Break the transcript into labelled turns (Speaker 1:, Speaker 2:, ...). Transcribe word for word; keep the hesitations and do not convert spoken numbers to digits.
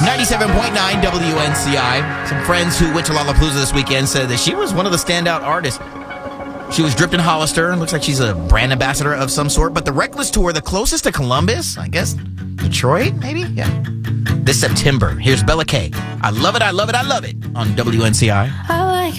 Speaker 1: ninety-seven point nine W N C I. Some friends who went to Lollapalooza this weekend said that she was one of the standout artists. She was dripped in Hollister. Looks like she's a brand ambassador of some sort. But the Reckless Tour, the closest to Columbus, I guess, Detroit, maybe? Yeah. This September. Here's Bella K. I love it, I love it, I love it on W N C I.